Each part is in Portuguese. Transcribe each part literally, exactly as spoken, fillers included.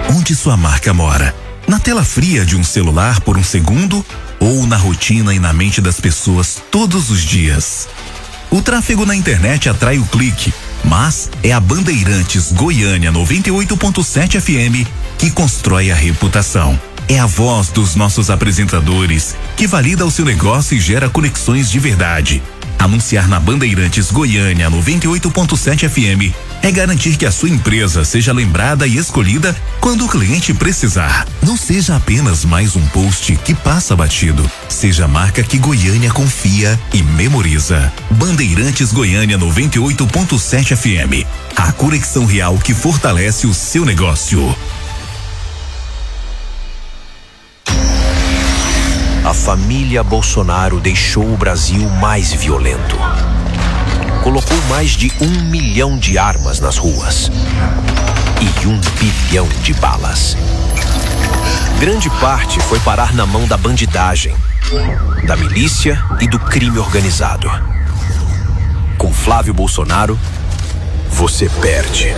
onde sua marca mora? Na tela fria de um celular por um segundo ou na rotina e na mente das pessoas todos os dias? O tráfego na internet atrai o clique, mas é a Bandeirantes Goiânia noventa e oito ponto sete F M que constrói a reputação. É a voz dos nossos apresentadores que valida o seu negócio e gera conexões de verdade. Anunciar na Bandeirantes Goiânia noventa e oito ponto sete F M é garantir que a sua empresa seja lembrada e escolhida quando o cliente precisar. Não seja apenas mais um post que passa batido. Seja a marca que Goiânia confia e memoriza. Bandeirantes Goiânia noventa e oito ponto sete F M. A conexão real que fortalece o seu negócio. A família Bolsonaro deixou o Brasil mais violento. Colocou mais de um milhão de armas nas ruas e um bilhão de balas. Grande parte foi parar na mão da bandidagem, da milícia e do crime organizado. Com Flávio Bolsonaro, você perde.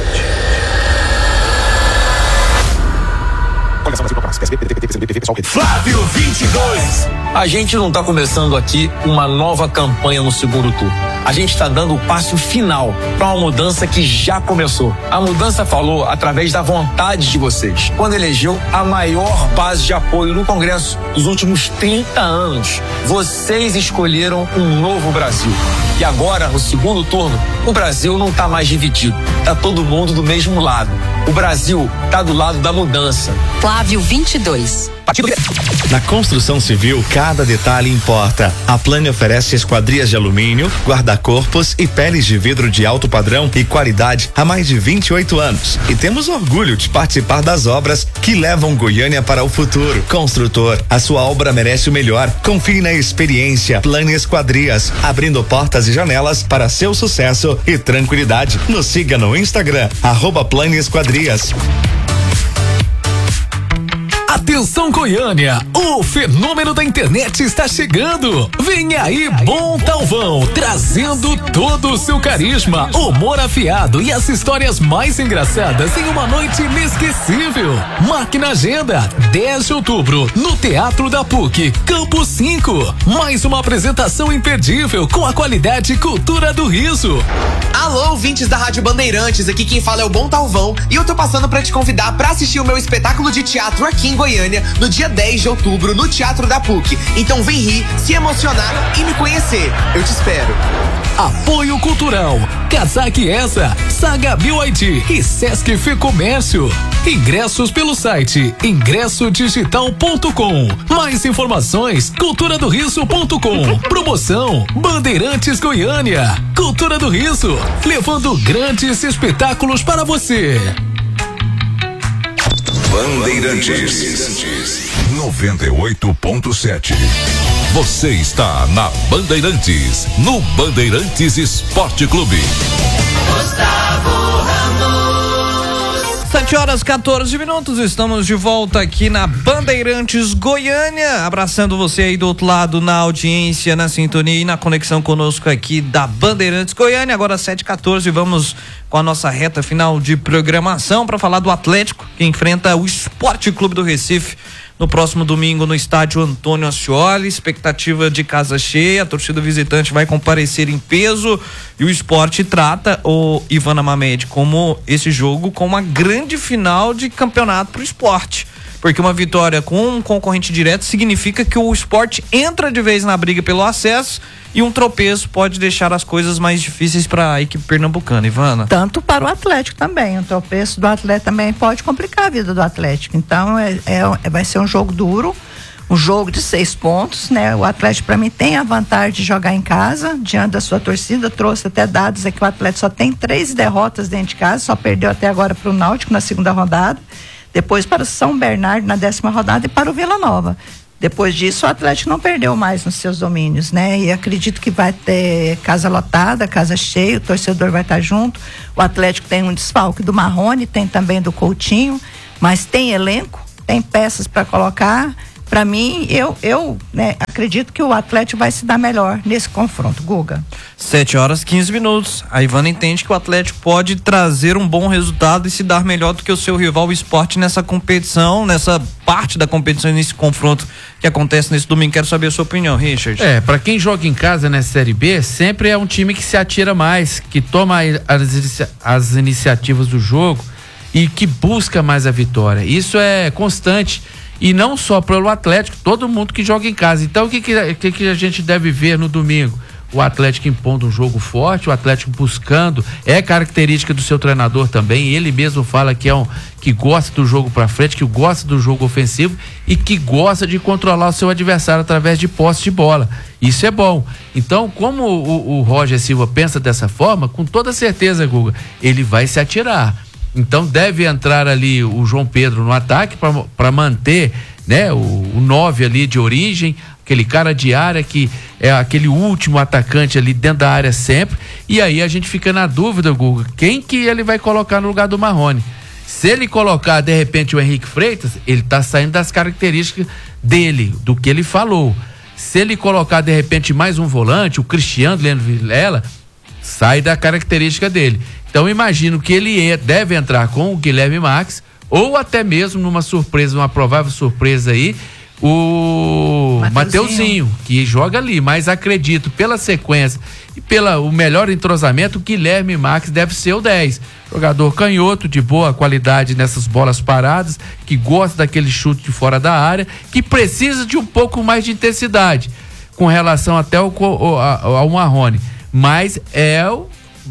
Flávio vinte e dois. A gente não está começando aqui uma nova campanha no segundo turno. A gente está dando o passo final para uma mudança que já começou. A mudança falou através da vontade de vocês, quando elegeu a maior base de apoio no Congresso dos últimos trinta anos. Vocês escolheram um novo Brasil. E agora, no segundo turno, o Brasil não está mais dividido. Tá todo mundo do mesmo lado. O Brasil tá do lado da mudança. Flávio vinte e dois. Na construção civil, cada detalhe importa. A Plane oferece esquadrias de alumínio, guarda-corpos e peles de vidro de alto padrão e qualidade há mais de vinte e oito anos. E temos orgulho de participar das obras que levam Goiânia para o futuro. Construtor, a sua obra merece o melhor. Confie na experiência. Plane Esquadrias, abrindo portas e janelas para seu sucesso e tranquilidade. Nos siga no Instagram, arroba Plane Esquadrias. Atenção Goiânia, o fenômeno da internet está chegando. Vem aí Bom Talvão, trazendo todo o seu carisma, humor afiado e as histórias mais engraçadas em uma noite inesquecível. Marque na agenda, dez de outubro, no Teatro da P U C, Campo cinco. Mais uma apresentação imperdível com a qualidade e cultura do riso. Alô, ouvintes da Rádio Bandeirantes, aqui quem fala é o Bom Talvão e eu tô passando pra te convidar pra assistir o meu espetáculo de teatro aqui em Goiânia, no dia dez de outubro, no Teatro da P U C. Então vem rir, se emocionar e me conhecer. Eu te espero. Apoio Cultural, Casaque Essa, Saga B Y D e Sesc Fê Comércio. Ingressos pelo site ingresso digital ponto com. Mais informações, cultura do riso ponto com. Promoção Bandeirantes Goiânia. Cultura do Riso, levando grandes espetáculos para você. Bandeirantes noventa e oito ponto sete. Você está na Bandeirantes, no Bandeirantes Esporte Clube. Gustavo Ramos. sete horas quatorze minutos, estamos de volta aqui na Bandeirantes Goiânia, abraçando você aí do outro lado na audiência, na sintonia e na conexão conosco aqui da Bandeirantes Goiânia. Agora sete e quatorze, vamos com a nossa reta final de programação para falar do Atlético, que enfrenta o Esporte Clube do Recife no próximo domingo no estádio Antônio Ascioli. Expectativa de casa cheia, a torcida visitante vai comparecer em peso e o Sport trata o Ivana Mamed como esse jogo com uma grande final de campeonato pro Sport, porque uma vitória com um concorrente direto significa que o Sport entra de vez na briga pelo acesso e um tropeço pode deixar as coisas mais difíceis para a equipe pernambucana, Ivana. Tanto para o Atlético também, um tropeço do Atlético também pode complicar a vida do Atlético, então é, é, vai ser um jogo duro, um jogo de seis pontos, né? O Atlético, para mim, tem a vantagem de jogar em casa, diante da sua torcida. Trouxe até dados aqui, o Atlético só tem três derrotas dentro de casa, só perdeu até agora para o Náutico na segunda rodada, depois para o São Bernardo na décima rodada e para o Vila Nova. Depois disso, o Atlético não perdeu mais nos seus domínios, né? E acredito que vai ter casa lotada, casa cheia, o torcedor vai estar junto. O Atlético tem um desfalque do Marrone, tem também do Coutinho, mas tem elenco, tem peças para colocar. para mim, eu, eu né, acredito que o Atlético vai se dar melhor nesse confronto, Guga. sete horas e quinze minutos. A Ivana entende que o Atlético pode trazer um bom resultado e se dar melhor do que o seu rival, o Sport, nessa competição, nessa parte da competição, nesse confronto que acontece nesse domingo. Quero saber a sua opinião, Richard. É, pra quem joga em casa nessa Série B, sempre é um time que se atira mais, que toma as, as iniciativas do jogo e que busca mais a vitória. Isso é constante. E não só pelo Atlético, todo mundo que joga em casa. Então o que, que, que, que a gente deve ver no domingo? O Atlético impondo um jogo forte, o Atlético buscando, é característica do seu treinador também, ele mesmo fala que é um que gosta do jogo pra frente, que gosta do jogo ofensivo e que gosta de controlar o seu adversário através de posse de bola. Isso é bom. Então, como o, o Roger Silva pensa dessa forma, com toda certeza, Guga, ele vai se atirar. Então deve entrar ali o João Pedro no ataque para manter, né, o nove ali de origem, aquele cara de área que é aquele último atacante ali dentro da área sempre. E aí a gente fica na dúvida, Guga, quem que ele vai colocar no lugar do Marrone? Se ele colocar de repente o Henrique Freitas, ele tá saindo das características dele, do que ele falou. Se ele colocar de repente mais um volante, o Cristiano Leandro Vilela, sai da característica dele. Então imagino que ele é, deve entrar com o Guilherme Max, ou até mesmo numa surpresa, uma provável surpresa aí, o Mateuzinho, que joga ali, mas acredito pela sequência e pelo o melhor entrosamento, o Guilherme Max deve ser o dez. Jogador canhoto, de boa qualidade nessas bolas paradas, que gosta daquele chute de fora da área, que precisa de um pouco mais de intensidade, com relação até ao, ao, ao Marrone, mas é o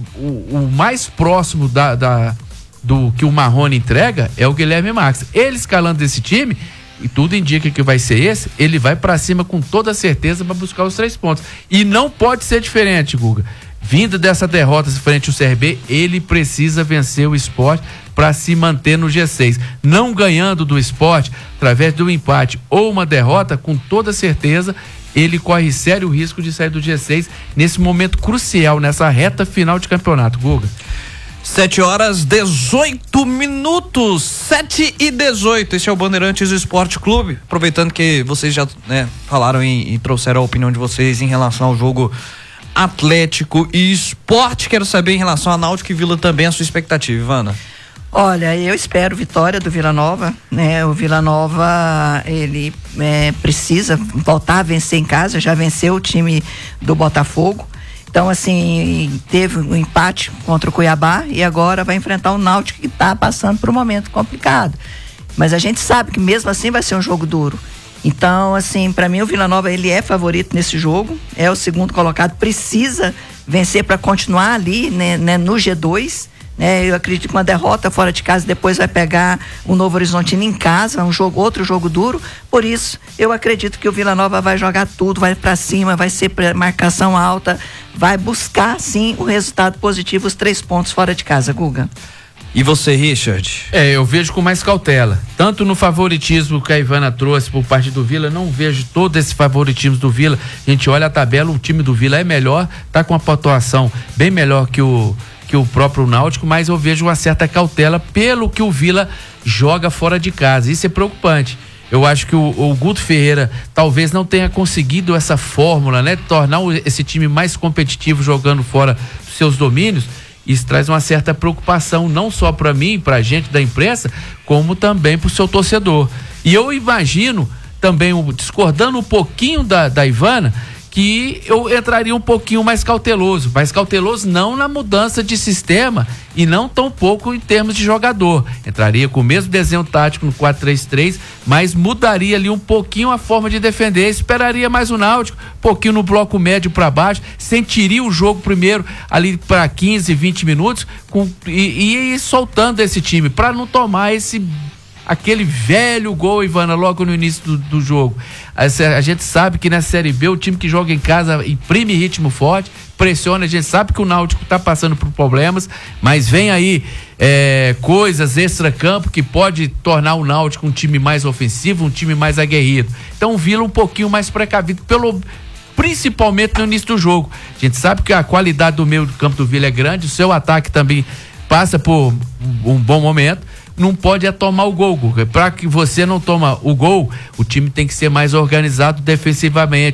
O, o mais próximo da, da, do que o Marrone entrega é o Guilherme Max. Ele escalando esse time, e tudo indica que vai ser esse, ele vai pra cima com toda certeza para buscar os três pontos. E não pode ser diferente, Guga. Vindo dessa derrota frente ao C R B, ele precisa vencer o Sport para se manter no G seis. Não ganhando do Sport, através do empate ou uma derrota, com toda certeza ele corre sério risco de sair do G seis nesse momento crucial, nessa reta final de campeonato, Guga. sete horas dezoito minutos, sete e dezoito. Esse é o Bandeirantes Esporte Clube. Aproveitando que vocês já, né, falaram e, e trouxeram a opinião de vocês em relação ao jogo Atlético e Sport, quero saber em relação a Náutico e Vila também a sua expectativa, Ivana. Olha, eu espero vitória do Vila Nova, né? O Vila Nova, ele é, precisa voltar a vencer em casa, já venceu o time do Botafogo. Então, assim, teve um empate contra o Cuiabá e agora vai enfrentar o Náutico, que está passando por um momento complicado. Mas a gente sabe que mesmo assim vai ser um jogo duro. Então, assim, para mim o Vila Nova, ele é favorito nesse jogo, é o segundo colocado, precisa vencer para continuar ali, né, né, no G dois. É, eu acredito que uma derrota fora de casa depois vai pegar o Novo Horizontino em casa, um jogo, outro jogo duro. Por isso, eu acredito que o Vila Nova vai jogar tudo, vai para cima, vai ser marcação alta, vai buscar sim o resultado positivo, os três pontos fora de casa, Guga. E você, Richard? É, eu vejo com mais cautela. Tanto no favoritismo que a Ivana trouxe por parte do Vila, não vejo todo esse favoritismo do Vila. A gente olha a tabela, o time do Vila é melhor, tá com uma pontuação bem melhor que o que o próprio Náutico, mas eu vejo uma certa cautela pelo que o Vila joga fora de casa. Isso é preocupante. Eu acho que o, o Guto Ferreira talvez não tenha conseguido essa fórmula, né? Tornar o, esse time mais competitivo jogando fora dos seus domínios. Isso traz uma certa preocupação, não só para mim, para a gente da imprensa, como também para o seu torcedor. E eu imagino também, discordando um pouquinho da, da Ivana, que eu entraria um pouquinho mais cauteloso, mais cauteloso não na mudança de sistema e não tão pouco em termos de jogador. Entraria com o mesmo desenho tático no quatro três três, mas mudaria ali um pouquinho a forma de defender, esperaria mais o Náutico, um pouquinho no bloco médio para baixo, sentiria o jogo primeiro ali para quinze, vinte minutos com, e, e ir soltando esse time para não tomar esse aquele velho gol, Ivana, logo no início do, do jogo. A, a gente sabe que na Série B o time que joga em casa imprime ritmo forte, pressiona, a gente sabe que o Náutico está passando por problemas, mas vem aí é, coisas extra-campo que pode tornar o Náutico um time mais ofensivo, um time mais aguerrido. Então o Vila um pouquinho mais precavido, pelo principalmente no início do jogo. A gente sabe que a qualidade do meio do campo do Vila é grande, o seu ataque também passa por um bom momento, não pode é tomar o gol, Guga. Para que você não toma o gol, o time tem que ser mais organizado defensivamente.